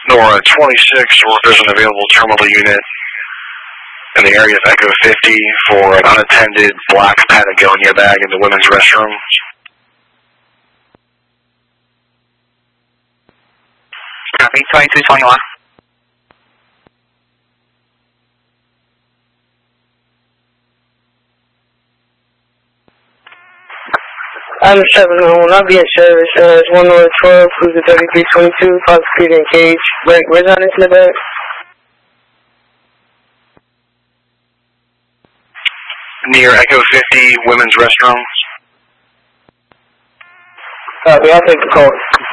Nora 26, or if there's an available terminal unit in the area of Echo 50 for an unattended black Patagonia bag in the women's restroom. Copy, 2221. 7 I'll be in service. It's 1 North 12, who's the 3322, Fox Street and Cage. Where's on this in the back? Near Echo 50, women's restroom. Copy, I'll take the call.